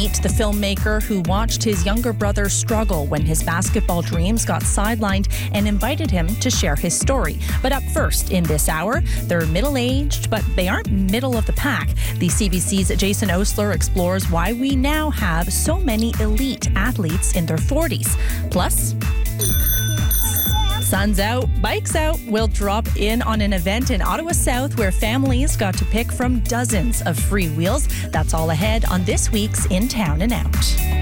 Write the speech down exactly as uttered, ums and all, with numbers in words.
Meet the filmmaker who watched his younger brother struggle when his basketball dreams got sidelined and invited him to share his story. But up first in this hour, they're middle-aged, but they aren't middle of the pack. The C B C's Jason Osler explores why we now have so many elite athletes in their forties. Plus, sun's out, bikes out. We'll drop in on an event in Ottawa South where families got to pick from dozens of free wheels. That's all ahead on this week's In Town and Out.